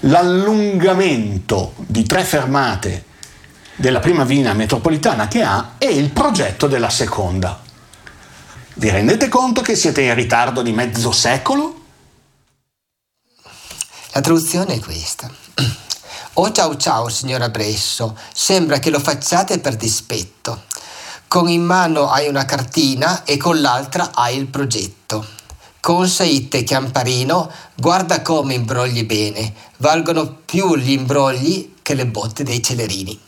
l'allungamento di 3 fermate della prima linea metropolitana che ha e il progetto della seconda. Vi rendete conto che siete in ritardo di mezzo secolo? La traduzione è questa. Oh ciao ciao signora Bresso, sembra che lo facciate per dispetto. Con in mano hai una cartina e con l'altra hai il progetto. Con Saitte Chiamparino, guarda come imbrogli bene, valgono più gli imbrogli che le botte dei celerini.